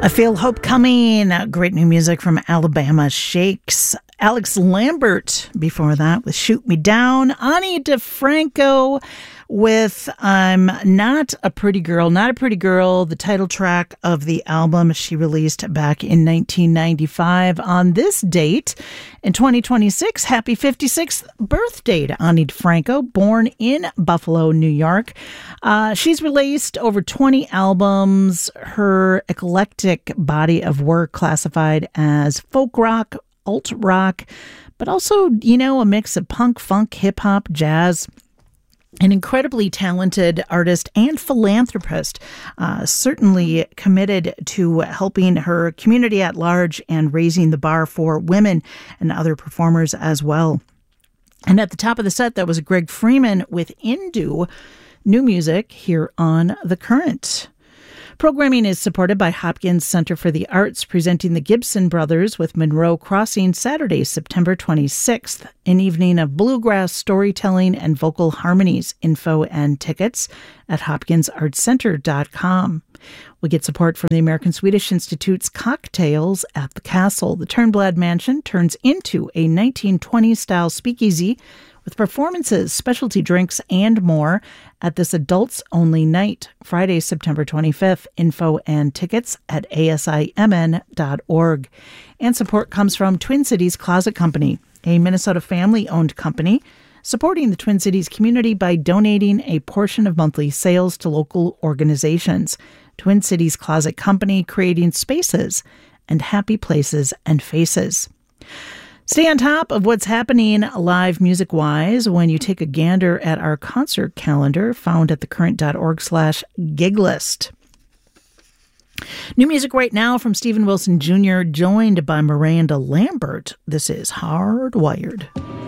I Feel Hope Coming. Great new music from Alabama Shakes. Alex Lambert before that with Shoot Me Down. Ani DeFranco with I'm Not a Pretty Girl. Not a Pretty Girl, the title track of the album she released back in 1995. On this date, in 2026, happy 56th birthday to Ani DeFranco, born in Buffalo, New York. She's released over 20 albums. Her eclectic body of work classified as folk rock, alt rock, but also, a mix of punk, funk, hip hop, jazz. An incredibly talented artist and philanthropist, certainly committed to helping her community at large and raising the bar for women and other performers as well. And at the top of the set, that was Greg Freeman with Indu, new music here on The Current. Programming is supported by Hopkins Center for the Arts, presenting the Gibson Brothers with Monroe Crossing Saturday, September 26th, an evening of bluegrass storytelling and vocal harmonies. Info and tickets at hopkinsartscenter.com. We get support from the American Swedish Institute's Cocktails at the Castle. The Turnblad Mansion turns into a 1920s-style speakeasy with performances, specialty drinks, and more at this adults-only night, Friday, September 25th. Info and tickets at asimn.org. And support comes from Twin Cities Closet Company, a Minnesota family-owned company supporting the Twin Cities community by donating a portion of monthly sales to local organizations. Twin Cities Closet Company, creating spaces and happy places and faces. Stay on top of what's happening live music-wise when you take a gander at our concert calendar found at thecurrent.org/giglist. New music right now from Steven Wilson Jr., joined by Miranda Lambert. This is Hardwired.